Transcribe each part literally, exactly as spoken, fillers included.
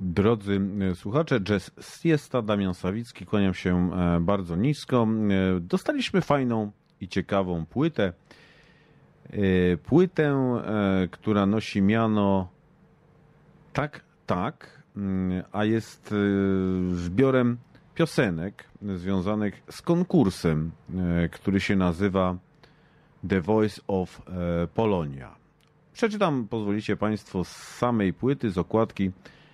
Drodzy słuchacze, Jazz Siesta, Damian Sawicki, kłaniam się bardzo nisko. Dostaliśmy fajną i ciekawą płytę. Płytę, która nosi miano Tak, tak, a jest zbiorem piosenek związanych z konkursem, który się nazywa The Voice of Polonia. Przeczytam, pozwolicie Państwo, z samej płyty, z okładki,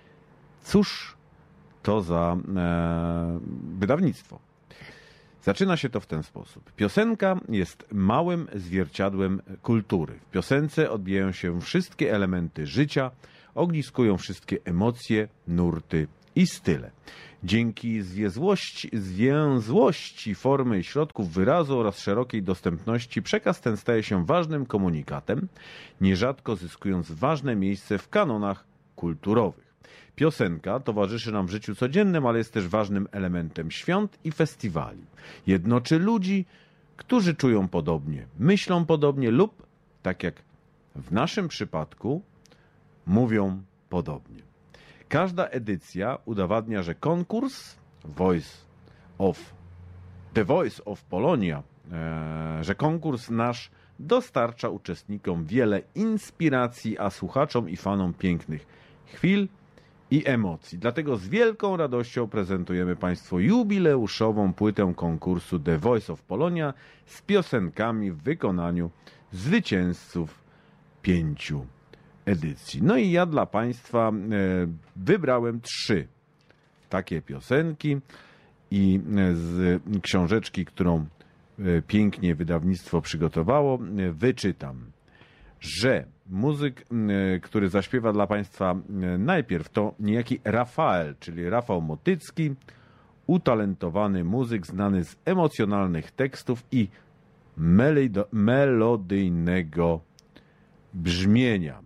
cóż to za e, wydawnictwo. Zaczyna się to w ten sposób. Piosenka jest małym zwierciadłem kultury. W piosence odbijają się wszystkie elementy życia, ogniskują wszystkie emocje, nurty i style. Dzięki zwięzłości, zwięzłości formy i środków wyrazu oraz szerokiej dostępności przekaz ten staje się ważnym komunikatem, nierzadko zyskując ważne miejsce w kanonach kulturowych. Piosenka towarzyszy nam w życiu codziennym, ale jest też ważnym elementem świąt i festiwali. Jednoczy ludzi, którzy czują podobnie, myślą podobnie lub, tak jak w naszym przypadku, mówią podobnie. Każda edycja udowadnia, że konkurs Voice of, The Voice of Polonia, e, że konkurs nasz dostarcza uczestnikom wiele inspiracji, a słuchaczom i fanom pięknych chwil i emocji. Dlatego z wielką radością prezentujemy Państwu jubileuszową płytę konkursu The Voice of Polonia z piosenkami w wykonaniu zwycięzców pięciu edycji. No i ja dla Państwa e, wybrałem trzy takie piosenki i z książeczki, którą e, pięknie wydawnictwo przygotowało, e, wyczytam, że muzyk, e, który zaśpiewa dla Państwa e, najpierw, to niejaki Rafael, czyli Rafał Motycki, utalentowany muzyk znany z emocjonalnych tekstów i melodo- melodyjnego brzmienia.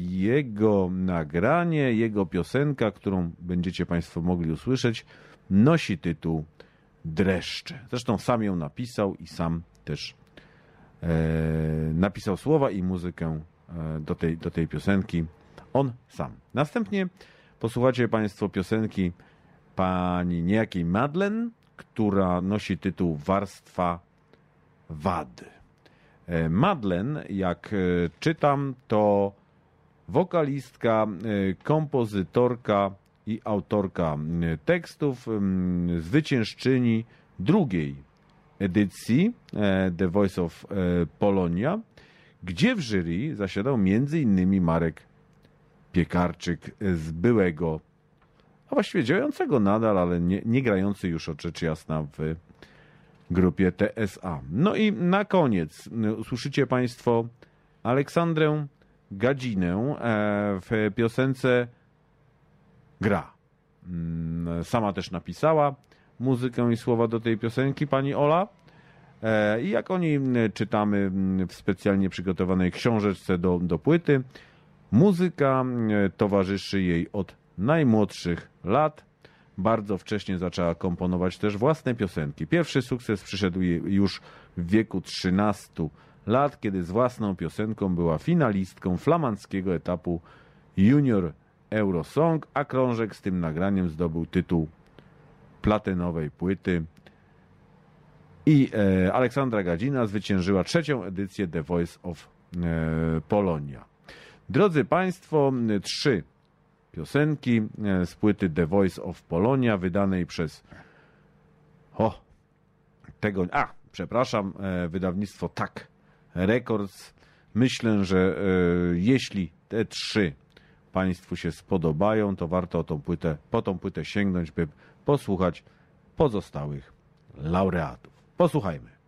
Jego nagranie, jego piosenka, którą będziecie Państwo mogli usłyszeć, nosi tytuł Dreszcze. Zresztą sam ją napisał i sam też e, napisał słowa i muzykę e, do, tej, do tej piosenki. On sam. Następnie posłuchacie Państwo piosenki pani niejakiej Madeleine, która nosi tytuł Warstwa wady. Madeleine, jak czytam, to wokalistka, kompozytorka i autorka tekstów, zwyciężczyni drugiej edycji The Voice of Polonia, gdzie w jury zasiadał między innymi Marek Piekarczyk z byłego, a właściwie działającego nadal, ale nie, nie grający już, od rzecz jasna, w grupie T S A. No i na koniec usłyszycie Państwo Aleksandrę Gadzinę w piosence Gra. Sama też napisała muzykę i słowa do tej piosenki, pani Ola. I jak o niej czytamy w specjalnie przygotowanej książeczce do, do płyty, muzyka towarzyszy jej od najmłodszych lat. Bardzo wcześnie zaczęła komponować też własne piosenki. Pierwszy sukces przyszedł jej już w wieku trzynastu lat, kiedy z własną piosenką była finalistką flamandzkiego etapu Junior Eurosong, a krążek z tym nagraniem zdobył tytuł platynowej płyty. I e, Aleksandra Gadzina zwyciężyła trzecią edycję The Voice of e, Polonia. Drodzy Państwo, trzy piosenki z płyty The Voice of Polonia, wydanej przez o, tego, a, przepraszam, wydawnictwo Tak Records. Myślę, że e, jeśli te trzy Państwu się spodobają, to warto o tą płytę, po tą płytę sięgnąć, by posłuchać pozostałych laureatów. Posłuchajmy.